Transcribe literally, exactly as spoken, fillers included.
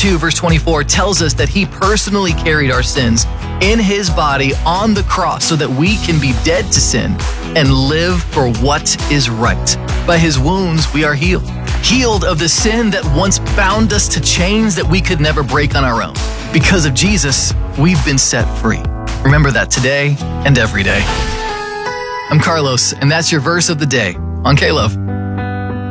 two, verse twenty-four tells us that he personally carried our sins in his body on the cross so that we can be dead to sin and live for what is right. By his wounds, we are healed. Healed of the sin that once bound us to chains that we could never break on our own. Because of Jesus, we've been set free. Remember that today and every day. I'm Carlos, and that's your verse of the day on K-Love.